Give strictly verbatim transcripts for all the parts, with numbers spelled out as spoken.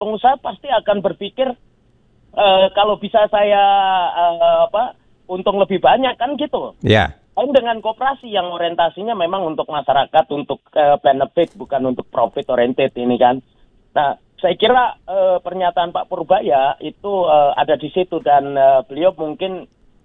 pengusaha pasti akan berpikir uh, kalau bisa saya uh, apa untung lebih banyak kan gitu. Ya. Lain dengan koperasi yang orientasinya memang untuk masyarakat, untuk uh, benefit, bukan untuk profit oriented ini kan. Nah, saya kira uh, pernyataan Pak Purbaya itu uh, ada di situ dan uh, beliau mungkin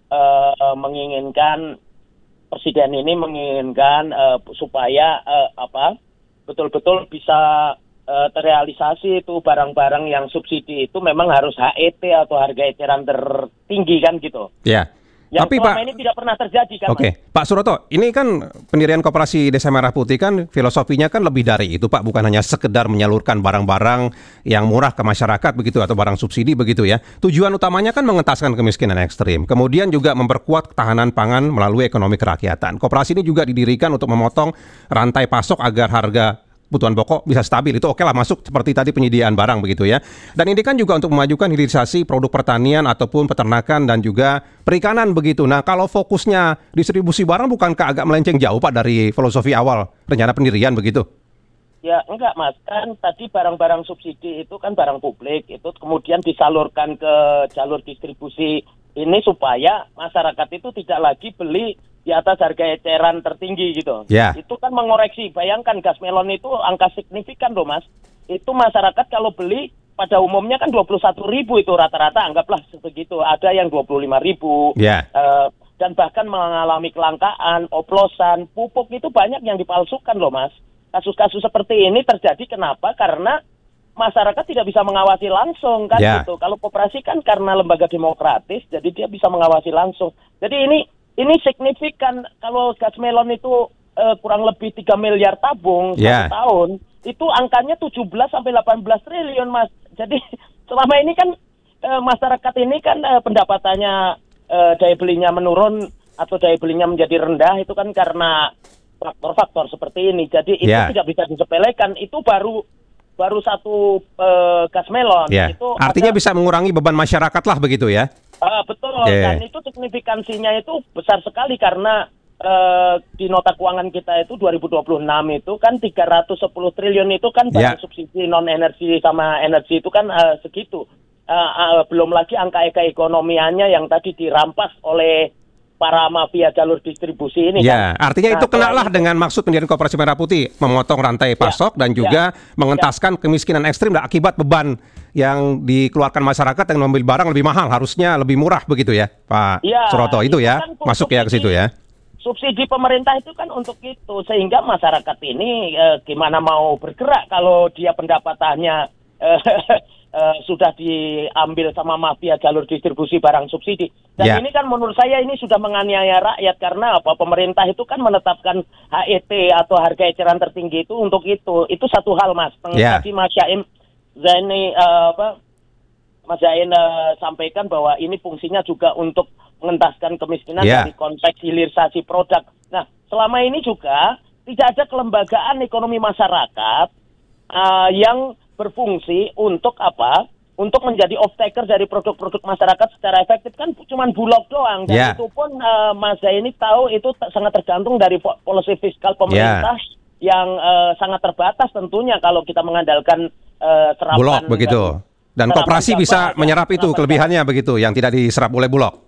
uh, menginginkan Presiden ini menginginkan uh, supaya uh, apa betul-betul bisa uh, terrealisasi itu barang-barang yang subsidi itu memang harus H E T atau harga eceran tertinggi kan gitu. Ya. Yang Tapi selama Pak, ini tidak pernah terjadi kan. Oke, Mas? Pak Suroto, ini kan pendirian Koperasi Desa Merah Putih kan filosofinya kan lebih dari itu Pak, bukan hanya sekedar menyalurkan barang-barang yang murah ke masyarakat begitu atau barang subsidi begitu ya. Tujuan utamanya kan mengentaskan kemiskinan ekstrim, kemudian juga memperkuat ketahanan pangan melalui ekonomi kerakyatan. Koperasi ini juga didirikan untuk memotong rantai pasok agar harga kebutuhan pokok bisa stabil. Itu oke lah masuk seperti tadi penyediaan barang begitu ya. Dan ini kan juga untuk memajukan hilirisasi produk pertanian ataupun peternakan dan juga perikanan begitu. Nah, kalau fokusnya distribusi barang bukankah agak melenceng jauh Pak dari filosofi awal rencana pendirian begitu? Ya enggak Mas, kan tadi barang-barang subsidi itu kan barang publik, itu kemudian disalurkan ke jalur distribusi ini supaya masyarakat itu tidak lagi beli di atas harga eceran tertinggi gitu. Ya. Itu kan mengoreksi, bayangkan gas melon itu angka signifikan loh Mas. Itu masyarakat kalau beli pada umumnya kan dua puluh satu ribu itu rata-rata, anggaplah sebegitu. Ada yang dua puluh lima ribu. Ya. Uh, dan bahkan mengalami kelangkaan, oplosan, pupuk itu banyak yang dipalsukan loh Mas. Kasus-kasus seperti ini terjadi kenapa? Karena masyarakat tidak bisa mengawasi langsung kan ya. gitu. Kalau koperasi kan karena lembaga demokratis, jadi dia bisa mengawasi langsung. Jadi ini ini signifikan kalau gas melon itu uh, kurang lebih tiga miliar tabung ya. satu tahun, itu angkanya tujuh belas sampai delapan belas triliun Mas. Jadi selama ini kan uh, masyarakat ini kan uh, pendapatannya uh, daya belinya menurun atau daya belinya menjadi rendah itu kan karena faktor-faktor seperti ini. Jadi itu ya. tidak bisa disepelekan. Itu baru baru satu uh, gas melon. Ya. Itu artinya ada, bisa mengurangi beban masyarakat lah begitu ya. Uh, betul, yeah. Dan itu signifikansinya itu besar sekali karena uh, di nota keuangan kita itu dua ribu dua puluh enam itu kan tiga ratus sepuluh triliun itu kan yeah. banyak subsidi non-energi sama energi itu kan uh, segitu. Uh, uh, belum lagi angka ekonomiannya yang tadi dirampas oleh para mafia jalur distribusi ini ya, kan. artinya Nah, itu kenalah itu, dengan maksud pendirian Koperasi Merah Putih, memotong rantai pasok ya, dan juga ya, mengentaskan ya. kemiskinan ekstrim dan akibat beban yang dikeluarkan masyarakat yang membeli barang lebih mahal, harusnya lebih murah begitu ya, Pak ya, Suroto itu, itu ya, kan masuk subsidi, ya ke situ ya. Subsidi pemerintah itu kan untuk itu, sehingga masyarakat ini eh, gimana mau bergerak kalau dia pendapatannya eh, Uh, sudah diambil sama mafia jalur distribusi barang subsidi. Dan yeah. ini kan menurut saya ini sudah menganiaya rakyat karena apa? Pemerintah itu kan menetapkan H E T atau harga eceran tertinggi itu untuk itu. Itu satu hal Mas. Yeah. Tadi Mas Yaim Zaini uh, apa? Mas Yain uh, sampaikan bahwa ini fungsinya juga untuk mengentaskan kemiskinan yeah. dari konteks hilirisasi produk. Nah, selama ini juga tidak ada kelembagaan ekonomi masyarakat uh, yang berfungsi untuk apa? Untuk menjadi off-taker dari produk-produk masyarakat secara efektif kan cuma Bulog doang. Dan yeah. itu pun uh, Mas Zaini tahu itu t- sangat tergantung dari policy fiskal pemerintah yeah. yang uh, sangat terbatas tentunya kalau kita mengandalkan uh, serapan Bulog begitu. Dan koperasi bisa ya, menyerap itu kelebihannya gabah. Begitu yang tidak diserap oleh Bulog.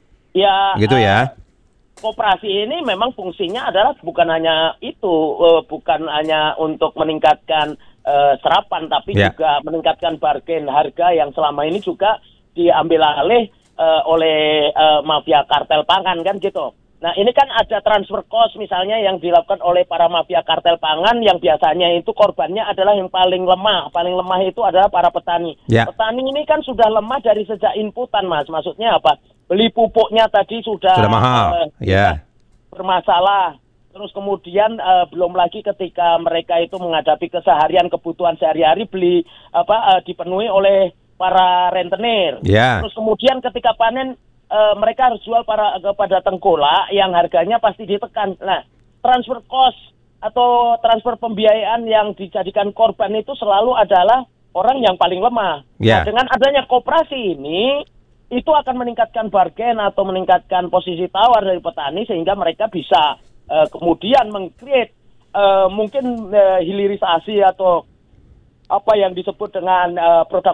Ya. Gitu ya. Uh, Koperasi ini memang fungsinya adalah bukan hanya itu, uh, bukan hanya untuk meningkatkan uh, serapan, tapi yeah. juga meningkatkan bargain harga yang selama ini juga diambil alih uh, oleh uh, mafia kartel pangan kan gitu. Nah ini kan ada transfer cost misalnya yang dilakukan oleh para mafia kartel pangan yang biasanya itu korbannya adalah yang paling lemah. Paling lemah itu adalah para petani. Yeah. Petani ini kan sudah lemah dari sejak inputan Mas, maksudnya apa? Beli pupuknya tadi sudah, sudah mahal, uh, ya. bermasalah. Terus kemudian uh, belum lagi ketika mereka itu menghadapi keseharian kebutuhan sehari-hari beli apa uh, dipenuhi oleh para rentenir. Ya. Terus kemudian ketika panen uh, mereka harus jual para kepada tengkulak yang harganya pasti ditekan. Nah, transfer cost atau transfer pembiayaan yang dijadikan korban itu selalu adalah orang yang paling lemah. Ya. Nah, dengan adanya koperasi ini itu akan meningkatkan bargain atau meningkatkan posisi tawar dari petani sehingga mereka bisa uh, kemudian meng-create uh, mungkin uh, hilirisasi atau apa yang disebut dengan uh, produk